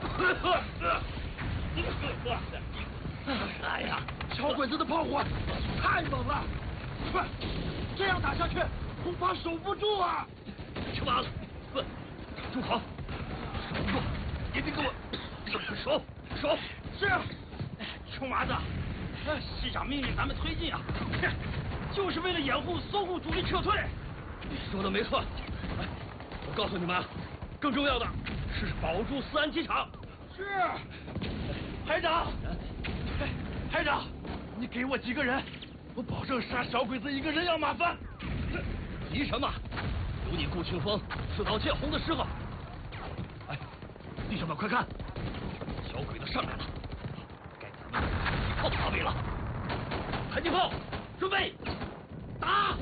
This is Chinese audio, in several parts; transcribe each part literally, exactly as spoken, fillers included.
哎呀，小鬼子的炮火太猛了，不，这样打下去恐怕守不住啊！ 吃麻子，不，住口！守不住，一定给我守守！ 是，穷麻子，西长命令咱们推进啊，就是为了掩护淞沪主力撤退。 你说的没错，哎，我告诉你们，更重要的是保住思安机场。 是，排长，排长，你给我几个人，我保证杀小鬼子一个人要麻烦。 急什么？有你顾庆峰刺刀见红的时候。哎，弟兄们快看，小鬼子上来了，该咱们一炮打尾了。迫击炮，准备，打！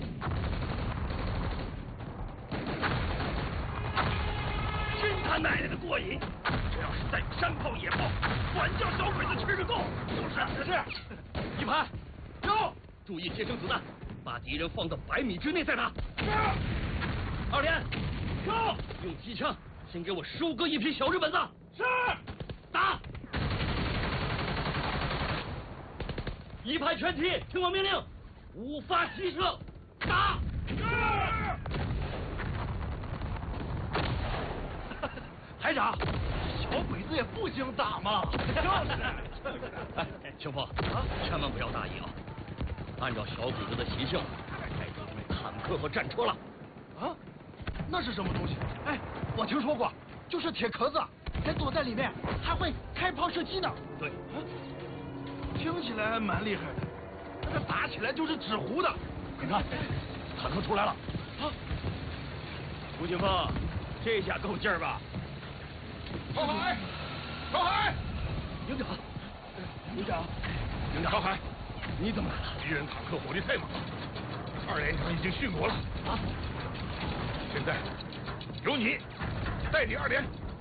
真他奶奶的过瘾！这要是再有山炮野炮，管叫小鬼子吃个够！ 就是是， 一排， 有， 注意接生子弹，把敌人放到百米之内再打。 是。 二连， 有， 用机枪先给我收割一批小日本子。 是。 打！一排全体听我命令，五发齐射，打！ 是。排长，小鬼子也不经打嘛。就是。 哎，庆丰，啊，千万不要大意啊！按照小鬼子的习性，该准备坦克和战车了。 啊？那是什么东西？哎，我听说过，就是铁壳子，人躲在里面还会开炮射击呢。 对， 啊，听起来蛮厉害的，那个打起来就是纸糊的。 你看，坦克出来了。 啊， 吴庆峰，这下够劲儿吧？ 靠海，靠海！ 营长， 营长， 营长，靠海！ 你怎么来了？ 敌人坦克火力太猛了，二连长已经殉国了。 啊！ 现在由你带领二连